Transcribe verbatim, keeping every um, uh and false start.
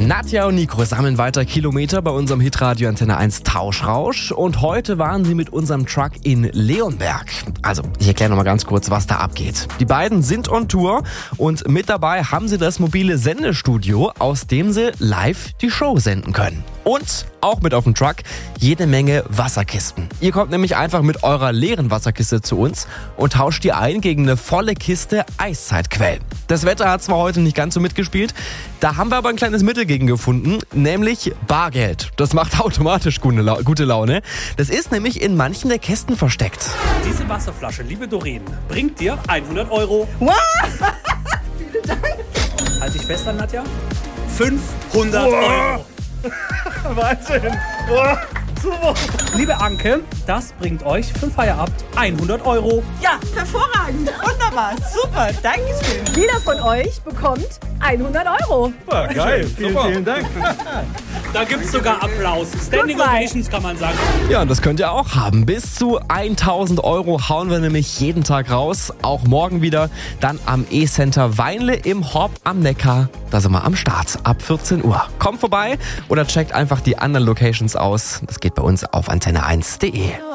Nadja und Nico sammeln weiter Kilometer bei unserem Hitradio Antenne eins Tauschrausch und heute waren sie mit unserem Truck in Leonberg. Also, ich erkläre nochmal ganz kurz, was da abgeht. Die beiden sind on Tour und mit dabei haben sie das mobile Sendestudio, aus dem sie live die Show senden können. Und auch mit auf dem Truck jede Menge Wasserkisten. Ihr kommt nämlich einfach mit eurer leeren Wasserkiste zu uns und tauscht die ein gegen eine volle Kiste Eiszeitquell. Das Wetter hat zwar heute nicht ganz so mitgespielt, da haben wir aber ein kleines Mittel gegen gefunden, nämlich Bargeld. Das macht automatisch gute La- gute Laune. Das ist nämlich in manchen der Kästen versteckt. Diese Wasserflasche, liebe Doreen, bringt dir hundert Euro. Wow! Vielen Dank. Halt dich fest an, Nadja. fünfhundert Euro. Wahnsinn. Oh, super. Liebe Anke, das bringt euch für den Feierabend hundert Euro. Ja, hervorragend. Wunderbar. Super. Dankeschön. Jeder von euch bekommt hundert Euro. Ja, geil. Vielen, Super. vielen Dank. Da gibt's sogar Applaus. Standing Goodbye. Ovations kann man sagen. Ja, und das könnt ihr auch haben. Bis zu tausend Euro hauen wir nämlich jeden Tag raus. Auch morgen wieder. Dann am E-Center Weinle im Horb am Neckar. Da sind wir am Start ab vierzehn Uhr. Kommt vorbei oder checkt einfach die anderen Locations aus. Das geht bei uns auf antenne eins punkt de.